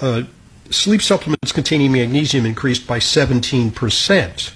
sleep supplements containing magnesium increased by 17%.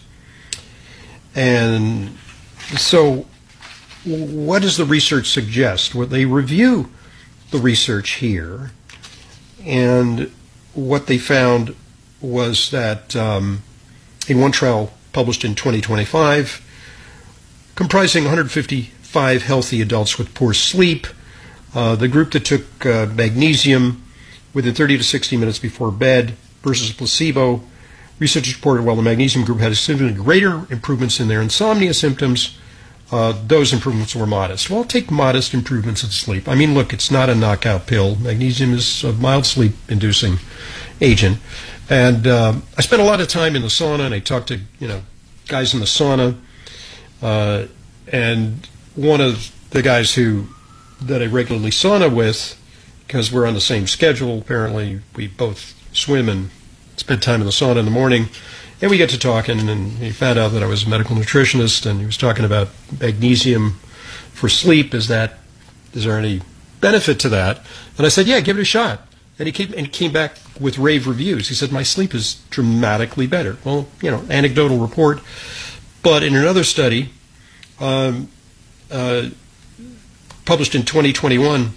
And so what does the research suggest? Well, they review the research here, and what they found was that in one trial published in 2025, comprising 155 healthy adults with poor sleep, the group that took magnesium within 30 to 60 minutes before bed versus placebo, researchers reported while the magnesium group had significantly greater improvements in their insomnia symptoms, those improvements were modest. Well, I'll take modest improvements in sleep. I mean, look, it's not a knockout pill. Magnesium is a mild sleep-inducing agent. And I spent a lot of time in the sauna, and I talked to guys in the sauna. And one of the guys that I regularly sauna with, because we're on the same schedule, apparently we both swim and spend time in the sauna in the morning, and we get to talking, and he found out that I was a medical nutritionist, and he was talking about magnesium for sleep. Is there any benefit to that? And I said, yeah, give it a shot. And he came back with rave reviews. He said, my sleep is dramatically better. Well, anecdotal report. But in another study, published in 2021,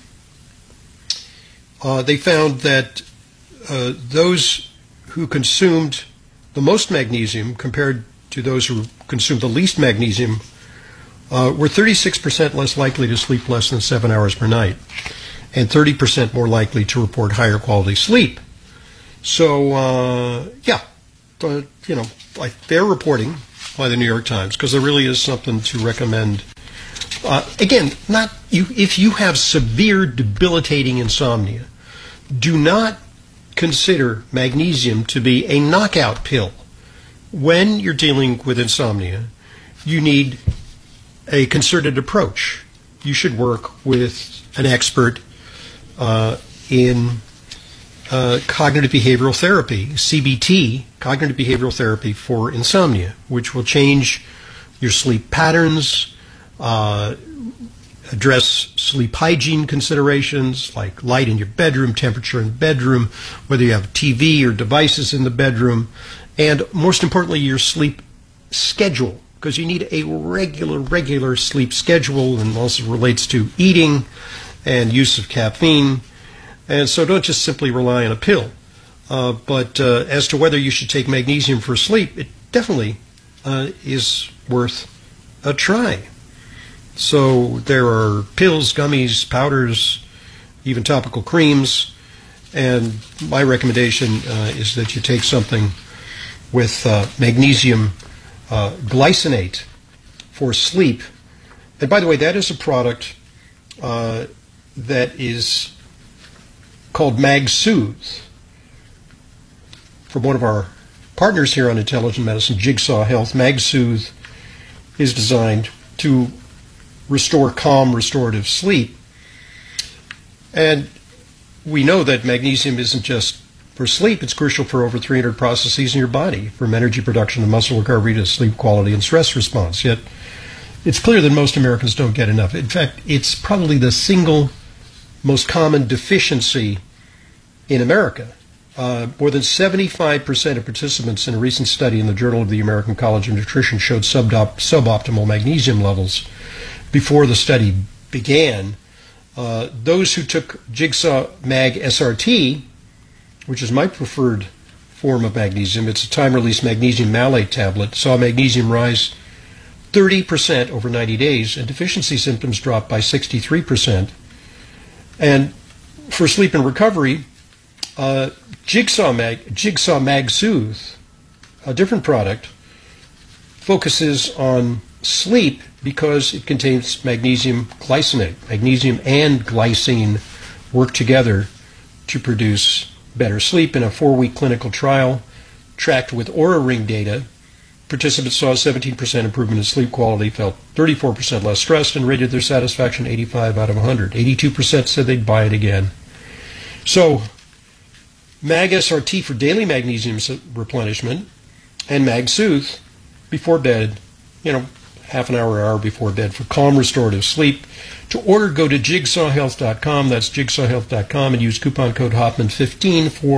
they found that those who consumed the most magnesium compared to those who consumed the least magnesium were 36% less likely to sleep less than 7 hours per night and 30% more likely to report higher quality sleep. So, fair reporting by the New York Times, because there really is something to recommend. Again, if you have severe debilitating insomnia, do not consider magnesium to be a knockout pill. When you're dealing with insomnia, you need a concerted approach. You should work with an expert in cognitive behavioral therapy, CBT, cognitive behavioral therapy for insomnia, which will change your sleep patterns, address sleep hygiene considerations like light in your bedroom, temperature in bedroom, whether you have TV or devices in the bedroom, and most importantly, your sleep schedule, because you need a regular sleep schedule, and also relates to eating and use of caffeine. And so don't just simply rely on a pill. But as to whether you should take magnesium for sleep, it definitely is worth a try. So there are pills, gummies, powders, even topical creams, and my recommendation is that you take something with magnesium glycinate for sleep. And by the way, that is a product that is called MagSoothe from one of our partners here on Intelligent Medicine, Jigsaw Health. MagSoothe is designed to restore calm, restorative sleep. And we know that magnesium isn't just for sleep, it's crucial for over 300 processes in your body, from energy production to muscle recovery to sleep quality and stress response. Yet it's clear that most Americans don't get enough. In fact, it's probably the single most common deficiency in America. More than 75% of participants in a recent study in the Journal of the American College of Nutrition showed suboptimal magnesium levels before the study began. Those who took Jigsaw Mag SRT, which is my preferred form of magnesium, it's a time-release magnesium malate tablet, saw magnesium rise 30% over 90 days, and deficiency symptoms dropped by 63%. And for sleep and recovery, Jigsaw MagSoothe, a different product, focuses on sleep because it contains magnesium glycinate. Magnesium and glycine work together to produce better sleep. In a 4-week clinical trial tracked with Oura Ring data, participants saw a 17% improvement in sleep quality, felt 34% less stressed, and rated their satisfaction 85 out of 100. 82% said they'd buy it again. So, Mag SRT for daily magnesium replenishment, and MagSoothe before bed, half an hour before bed for calm, restorative sleep. To order, go to jigsawhealth.com. That's jigsawhealth.com, and use coupon code Hoffman15 for